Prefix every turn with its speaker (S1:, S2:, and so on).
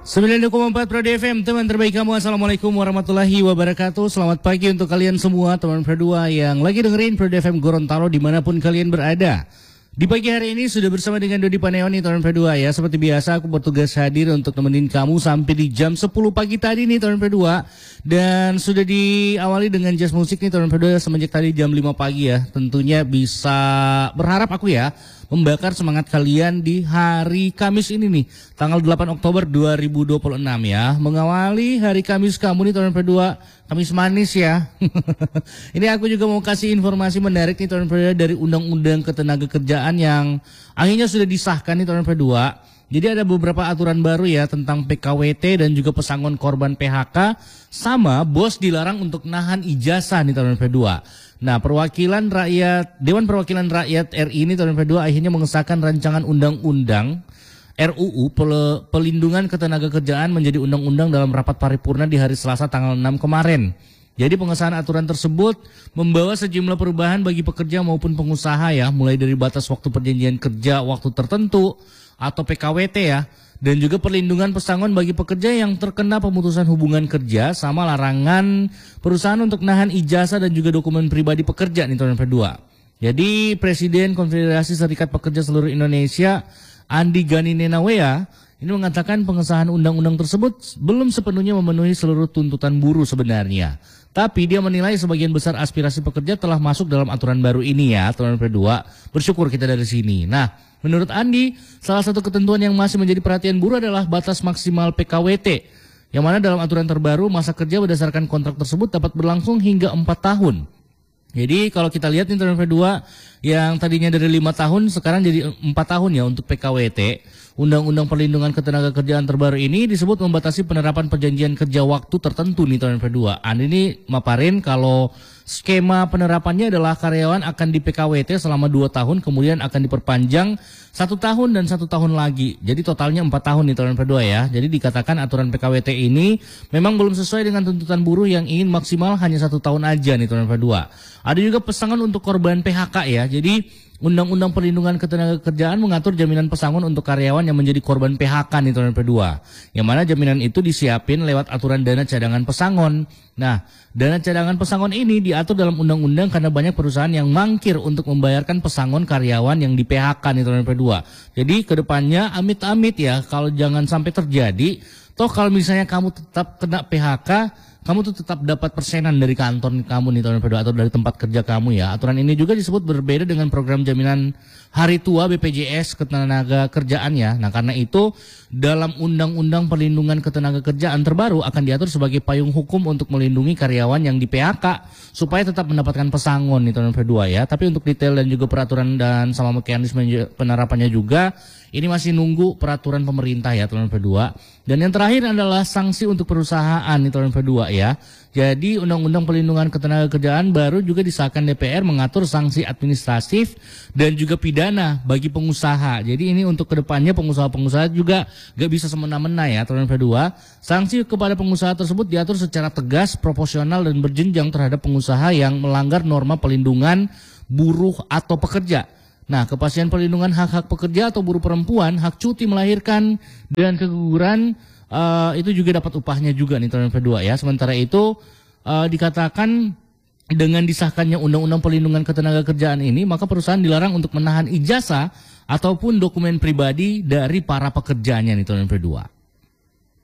S1: 90,4 Pro FM, teman terbaik kamu. Assalamualaikum warahmatullahi wabarakatuh. Selamat pagi untuk kalian semua teman Pro 2 yang lagi dengerin Pro FM Gorontalo dimanapun kalian berada. Di pagi hari ini sudah bersama dengan Dodi Paneoni teman Pro 2 ya. Seperti biasa aku bertugas hadir untuk nemenin kamu sampai di jam 10 pagi tadi nih teman Pro 2. Dan sudah diawali dengan jazz musik nih teman Pro 2 semenjak tadi jam 5 pagi ya. Tentunya bisa berharap aku ya membakar semangat kalian di hari Kamis ini nih, tanggal 8 Oktober 2026 ya. Mengawali hari Kamis kamu nih teman Pro 2, Kamis manis ya. Ini aku juga mau kasih informasi menarik nih teman Pro 2 dari Undang-Undang Ketenagakerjaan yang akhirnya sudah disahkan nih teman Pro 2. Jadi ada beberapa aturan baru ya tentang PKWT dan juga pesangon korban PHK, sama bos dilarang untuk nahan ijazah nih teman Pro 2. Nah, Dewan Perwakilan Rakyat RI ini tahun 2022 akhirnya mengesahkan rancangan undang-undang RUU Pelindungan Ketenagakerjaan menjadi undang-undang dalam rapat paripurna di hari Selasa tanggal 6 kemarin. Jadi pengesahan aturan tersebut membawa sejumlah perubahan bagi pekerja maupun pengusaha ya, mulai dari batas waktu perjanjian kerja waktu tertentu atau PKWT ya, dan juga perlindungan pesangon bagi pekerja yang terkena pemutusan hubungan kerja, sama larangan perusahaan untuk nahan ijazah dan juga dokumen pribadi pekerja nih tahun kedua. Jadi Presiden Konfederasi Serikat Pekerja Seluruh Indonesia Andi Gani Nenawea ini mengatakan pengesahan undang-undang tersebut belum sepenuhnya memenuhi seluruh tuntutan buruh sebenarnya. Tapi dia menilai sebagian besar aspirasi pekerja telah masuk dalam aturan baru ini ya, aturan kedua. Bersyukur kita dari sini. Nah, menurut Andi, salah satu ketentuan yang masih menjadi perhatian buruh adalah batas maksimal PKWT. Yang mana dalam aturan terbaru, masa kerja berdasarkan kontrak tersebut dapat berlangsung hingga 4 tahun. Jadi kalau kita lihat nih tahun kedua yang tadinya dari 5 tahun sekarang jadi 4 tahun ya untuk PKWT. Undang-Undang Perlindungan Ketenagakerjaan terbaru ini disebut membatasi penerapan perjanjian kerja waktu tertentu nih tahun kedua. Ini maparin kalau skema penerapannya adalah karyawan akan di PKWT selama 2 tahun, kemudian akan diperpanjang 1 tahun dan 1 tahun lagi. Jadi totalnya 4 tahun nih tahun kedua ya. Jadi dikatakan aturan PKWT ini memang belum sesuai dengan tuntutan buruh yang ingin maksimal hanya 1 tahun aja nih tahun kedua. Ada juga pesangon untuk korban PHK ya. Jadi Undang-Undang Perlindungan Ketenagakerjaan mengatur jaminan pesangon untuk karyawan yang menjadi korban PHK nih tahun kedua. Yang mana jaminan itu disiapin lewat aturan dana cadangan pesangon. Nah, dana cadangan pesangon ini diatur dalam undang-undang karena banyak perusahaan yang mangkir untuk membayarkan pesangon karyawan yang di PHK nih tahun kedua. Jadi kedepannya amit-amit ya, kalau jangan sampai terjadi, toh kalau misalnya kamu tetap kena PHK, kamu tuh tetap dapat persenan dari kantor kamu nih tahun kedua atau dari tempat kerja kamu ya. Aturan ini juga disebut berbeda dengan program jaminan hari tua BPJS Ketenagakerjaan ya. Nah karena itu dalam Undang-Undang Perlindungan Ketenagakerjaan terbaru akan diatur sebagai payung hukum untuk melindungi karyawan yang di PHK supaya tetap mendapatkan pesangon nih tahun kedua ya. Tapi untuk detail dan juga peraturan dan sama mekanisme penerapannya juga ini masih nunggu peraturan pemerintah ya tahun kedua. Dan yang terakhir adalah sanksi untuk perusahaan nih tahun kedua ya. Jadi Undang-Undang Perlindungan Ketenagakerjaan baru juga disahkan DPR mengatur sanksi administratif dan juga pidana bagi pengusaha. Jadi ini untuk kedepannya pengusaha-pengusaha juga gak bisa semena-mena ya tahun kedua. Sanksi kepada pengusaha tersebut diatur secara tegas, proporsional dan berjenjang terhadap pengusaha yang melanggar norma pelindungan buruh atau pekerja. Nah, kepastian perlindungan hak-hak pekerja atau buruh perempuan, hak cuti melahirkan, dan keguguran itu juga dapat upahnya juga nih tahun kedua ya. Sementara itu dikatakan dengan disahkannya Undang-Undang Perlindungan Ketenagakerjaan ini, maka perusahaan dilarang untuk menahan ijazah ataupun dokumen pribadi dari para pekerjanya nih tahun kedua.